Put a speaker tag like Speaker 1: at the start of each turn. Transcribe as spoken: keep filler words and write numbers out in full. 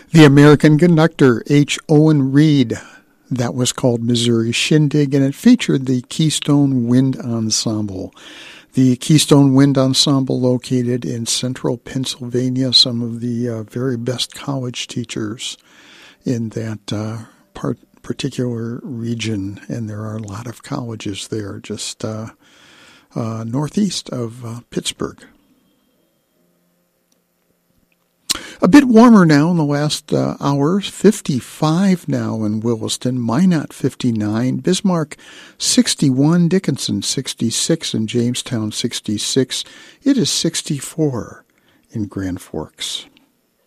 Speaker 1: The American conductor H. Owen Reed. That was called Missouri Shindig, and it featured the Keystone Wind Ensemble. The Keystone Wind Ensemble, located in central Pennsylvania, some of the uh, very best college teachers in that uh, part, particular region, and there are a lot of colleges there just uh, uh, northeast of uh, Pittsburgh. A bit warmer now in the last uh, hour, fifty-five now in Williston, Minot fifty-nine, Bismarck sixty-one, Dickinson sixty-six, and Jamestown sixty-six. It is sixty-four in Grand Forks.